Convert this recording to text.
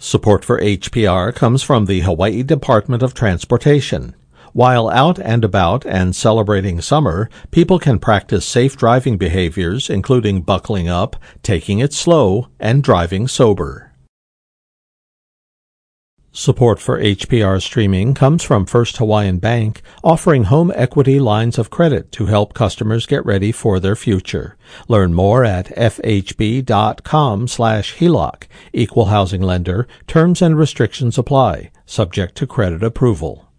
Support for HPR comes from the Hawaii Department of Transportation. While out and about and celebrating summer, people can practice safe driving behaviors, including buckling up, taking it slow, and driving sober. Support for HPR streaming comes from First Hawaiian Bank, offering home equity lines of credit to help customers get ready for their future. Learn more at fhb.com/HELOC. Equal housing lender. Terms and restrictions apply, subject to credit approval.